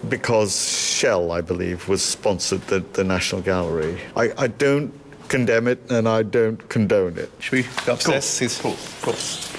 because Shell, I believe, was sponsored the National Gallery. I don't condemn it and I don't condone it. Should we go upstairs? Cool. Of course.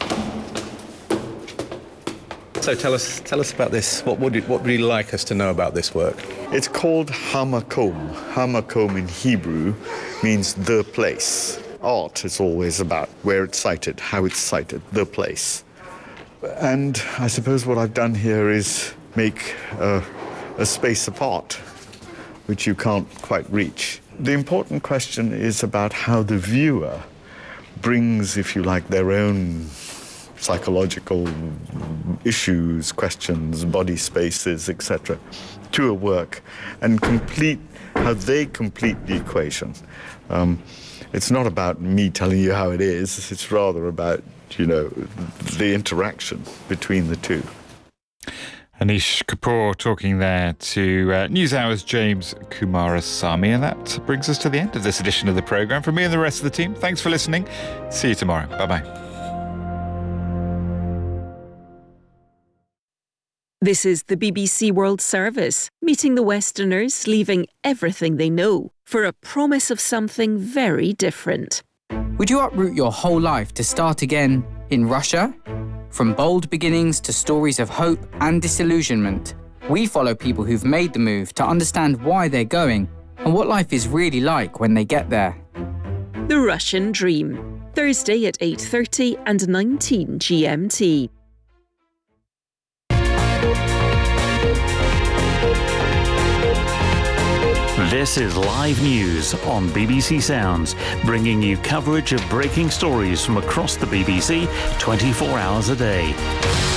So tell us about this. What would you like us to know about this work? It's called Hamakom. Hamakom in Hebrew means the place. Art is always about where it's sited, how it's sited, the place. And I suppose what I've done here is make a space apart, which you can't quite reach. The important question is about how the viewer brings, if you like, their own psychological issues, questions, body spaces, etc., to a work, and how they complete the equation. It's not about me telling you how it is, it's rather about, the interaction between the two. Anish Kapoor talking there to NewsHour's James Kumarasamy, and that brings us to the end of this edition of the programme. From me and the rest of the team, thanks for listening. See you tomorrow. Bye-bye. This is the BBC World Service, meeting the Westerners, leaving everything they know for a promise of something very different. Would you uproot your whole life to start again in Russia? From bold beginnings to stories of hope and disillusionment, we follow people who've made the move to understand why they're going and what life is really like when they get there. The Russian Dream, Thursday at 8:30 and 19 GMT. This is live news on BBC Sounds, bringing you coverage of breaking stories from across the BBC 24 hours a day.